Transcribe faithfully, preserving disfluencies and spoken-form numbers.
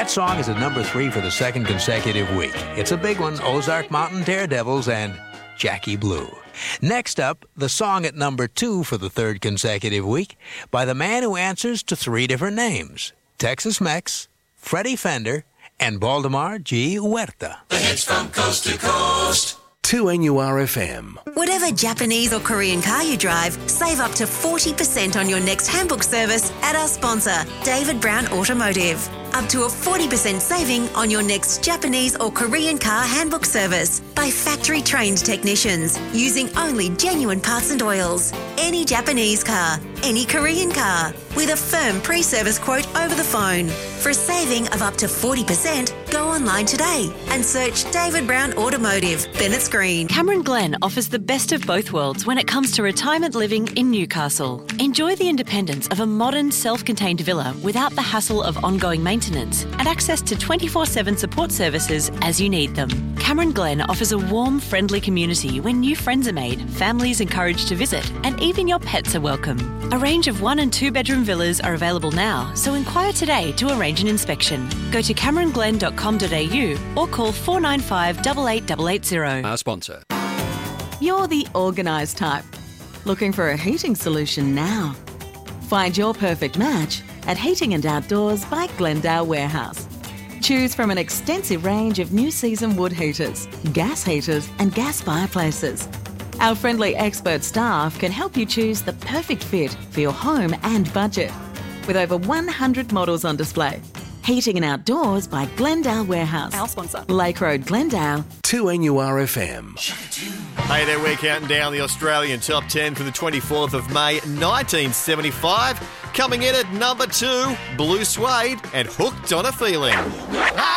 That song is at number three for the second consecutive week. It's a big one, Ozark Mountain Daredevils and Jackie Blue. Next up, the song at number two for the third consecutive week by the man who answers to three different names, Texas Mex, Freddie Fender, and Baldemar G. Huerta. The hits from coast to coast. two N U R F M. Whatever Japanese or Korean car you drive, save up to forty percent on your next handbook service at our sponsor, David Brown Automotive. Up to a forty percent saving on your next Japanese or Korean car handbook service by factory-trained technicians using only genuine parts and oils. Any Japanese car, any Korean car, with a firm pre-service quote over the phone. For a saving of up to forty percent, go online today and search David Brown Automotive, Bennett's Green. Cameron Glen offers the best of both worlds when it comes to retirement living in Newcastle. Enjoy the independence of a modern, self-contained villa without the hassle of ongoing maintenance and access to twenty-four seven support services as you need them. Cameron Glen offers a warm, friendly community where new friends are made, families encouraged to visit, and even your pets are welcome. A range of one and two bedroom villas are available now, so inquire today to arrange an inspection. Go to cameron glen dot com dot a u or call four nine five, eight eight eight eight zero. Our sponsor. You're the organised type. Looking for a heating solution now? Find your perfect match at Heating and Outdoors by Glendale Warehouse. Choose from an extensive range of new season wood heaters, gas heaters and gas fireplaces. Our friendly expert staff can help you choose the perfect fit for your home and budget. With over one hundred models on display. Heating and Outdoors by Glendale Warehouse. Our sponsor. Lake Road, Glendale. two N U R F M. Hey there, we're counting down the Australian Top ten for the twenty-fourth of May, nineteen seventy-five. Coming in at number two, Blue Suede and Hooked on a Feeling.